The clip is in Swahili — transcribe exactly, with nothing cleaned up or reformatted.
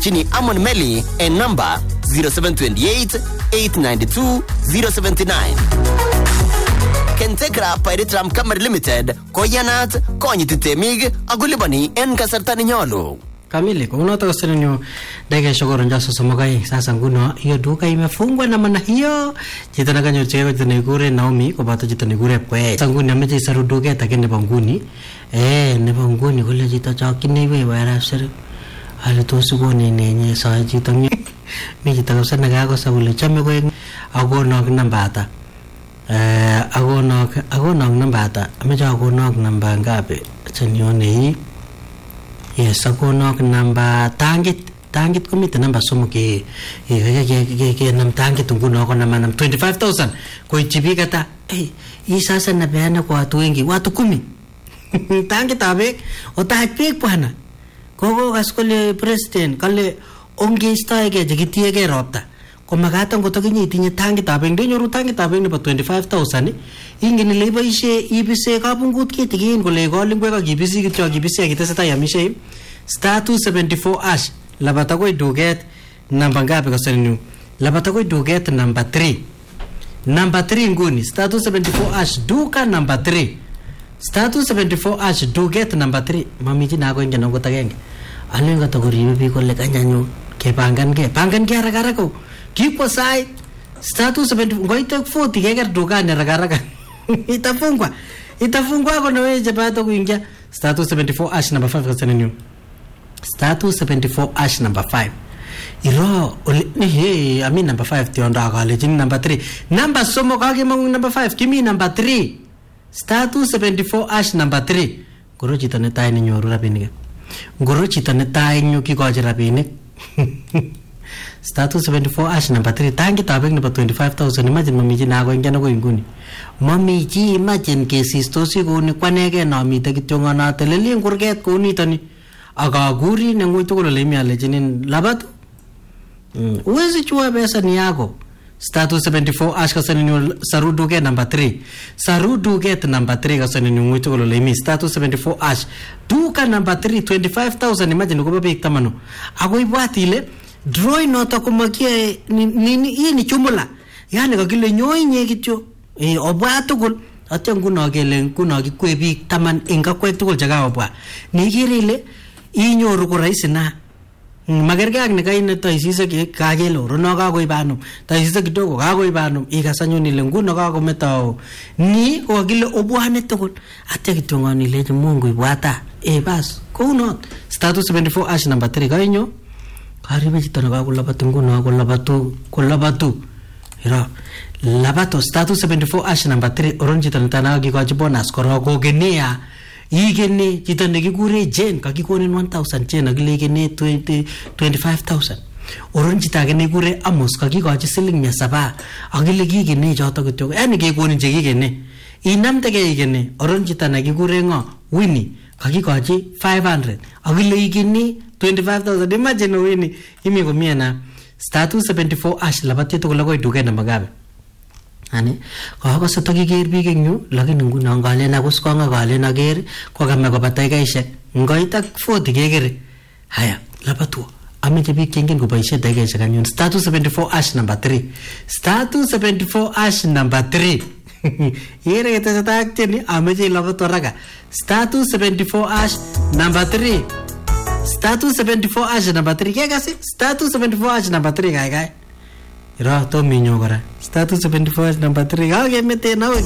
ibirchini Amon Meli en number zero seven two eight, eight nine two, zero seven nine. Kentekra Pyrethrum Company Limited koyanat konyiti temik akulipani en kasarta nenyolu. Kamili kunoto kasenyo dege shogoro njaso somogai sasa nguno hiyo duka imefungwa na maana hiyo jitana kanyo chego jitana Naomi kobato jitana igure pwe sanguni ameje isaru duke takene banguni eh ne banguni kule jita chakine we wara sir ale to sugo ne ne sa jita mi mi jita ko sana ga ko sabule chame ko ago nok nambata eh ago nok ago nok nambata ameje ago nok namba ngabe chanyo ne. Yes, ako nok namba tangit tangit komite namba somo ke ke ke ke nam tangit nguno ako naman nam twenty-five thousand ko ichibi kata eh isasa na bana kwa watu wengi watu kumi tangit abe o tahpek pana ko askole president kale onge staige jigitiye ke ropta ko magatan ko toginyi itinye tangit abe ndenyoru tangit abe nebo twenty-five thousand ingeni leboishe ibise kabungut kitigin kole kolingwe ka kibisi kityo kibisi kiteseta yamishe star two seventy-four ash labata ko duget namba ngapi kasenyu labata ko duget number three number three nguni star two seventy-four ash duka number three star two seventy-four ash duget number three mamiji na ko ingena ko tagenge alenga to ribe bi ko le kanyanyu ke pangan ke pangan ke ragara ko kipo sai star two seventy-four ngoite forty ke duka ne ragara itafungwa itafungwa kwa nawe japato kuingia star two seventy-four ash number five kasenyu star two seventy-four ash number five iro ni he I mean number five tionda kale jini number three number somo kage mangu number five kimi number three star two seventy-four ash number three goro chito ne tai ni nyoru rabinik goro chito ne tai nyu kikoje rabinik star two seventy-four ash number three tangi tabek nebo twenty-five thousand imagine mamiji na ko ingena ko inguni mamiji imagine kesistosi ko ni kwanege na mite kityo ngana teleli ngurget ko ni tani aga guri na ngui tukolo lemi alejinin labatu uwezi chua pesa ni yako star two seventy-four ash kasani saru duket number three saru duket number three kasani ngui tukolo lemi star two seventy-four ash duka number three twenty-five thousand imagine ko babe tamano ago ibwatile draw nota kumakia ni ni hii ni chumula yani kakile nyoi nye kityo eh obwa tukul atya nguno kele nguno kikwebi taman inga kwek tukul jaga obwa nikirile inyoru ko rahisi na magerge ak ne kaine taisise ke kagelo rono ka ko ibano taisise kidogo ka ko ibano ikasanyo ni lenguno ka ko metao ni ko kile obwane tukul atya kitongani le Mungu ibwata e bas ko not star two seventy-four ash number three kainyo karibe chitana ka kulabatu nguno ko labatu ko labatu ira labato star two seventy-four ash number three oron chitana tana ki ko bonus koro ko genia igene chitane kigure jen kakikonin one thousand jen agilekene twenty-five thousand oron chitake ne kigure amos kakikochi siling mia saba agile kigene choto kityo yani kekonin che kigene inamte ke igene oron chitane kigure ngo Winnie kakikochi five hundred agile igene twenty-five thousand imagine Winnie imi ko miena star two seventy-four ash labati to ko duke na magabe ani ko ko sa tagiger bi genyu lakini nguno ngale na kusko ngale na ger ko kame ko batay kaishe ngoita forty gegere haya lapatu ameje bi kingen ko baishe dage se kanyon star two seventy-four ash number three star two seventy-four ash number three yere kete ta akteni ameje lapatu raga star two seventy-four ash number three star two seventy-four ash number three ke gasi star two seventy-four ash number three kai kai ira to minyo kora star two seventy-four ash number three ga ge mete na